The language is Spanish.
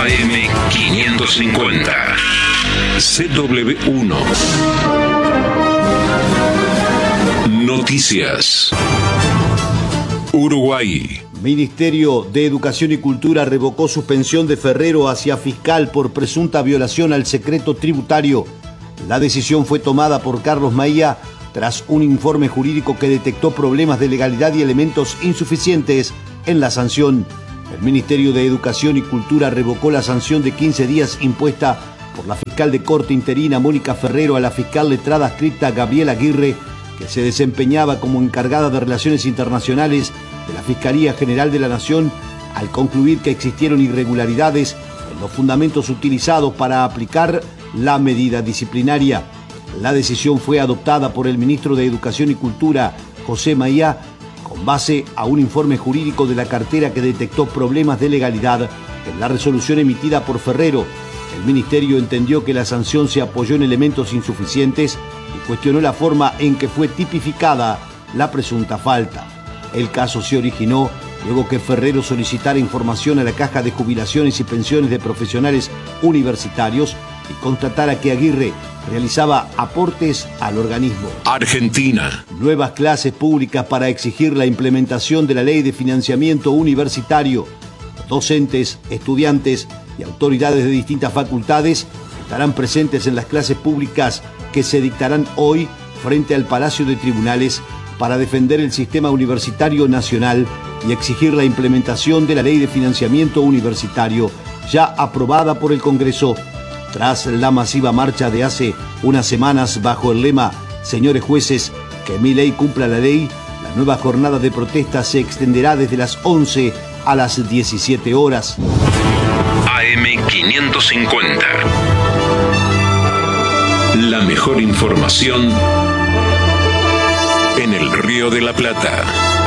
AM550. CW1. Noticias. Uruguay. Ministerio de Educación y Cultura revocó suspensión de Ferrero hacia fiscal por presunta violación al secreto tributario. La decisión fue tomada por Carlos Maía tras un informe jurídico que detectó problemas de legalidad y elementos insuficientes en la sanción. El Ministerio de Educación y Cultura revocó la sanción de 15 días impuesta por la fiscal de corte interina Mónica Ferrero a la fiscal letrada adscrita Gabriela Aguirre, que se desempeñaba como encargada de Relaciones Internacionales de la Fiscalía General de la Nación, al concluir que existieron irregularidades en los fundamentos utilizados para aplicar la medida disciplinaria. La decisión fue adoptada por el ministro de Educación y Cultura, José Maía, con base a un informe jurídico de la cartera que detectó problemas de legalidad en la resolución emitida por Ferrero. El ministerio entendió que la sanción se apoyó en elementos insuficientes y cuestionó la forma en que fue tipificada la presunta falta. El caso se originó luego que Ferrero solicitara información a la Caja de Jubilaciones y Pensiones de Profesionales Universitarios y constatara que Aguirre realizaba aportes al organismo. Argentina. Nuevas clases públicas para exigir la implementación de la Ley de Financiamiento Universitario. Docentes, estudiantes y autoridades de distintas facultades estarán presentes en las clases públicas que se dictarán hoy frente al Palacio de Tribunales para defender el sistema universitario nacional y exigir la implementación de la Ley de Financiamiento Universitario, ya aprobada por el Congreso. Tras la masiva marcha de hace unas semanas bajo el lema "Señores jueces, que mi ley cumpla la ley", la nueva jornada de protesta se extenderá desde las 11 a las 17 horas. AM550. La mejor información en el Río de la Plata.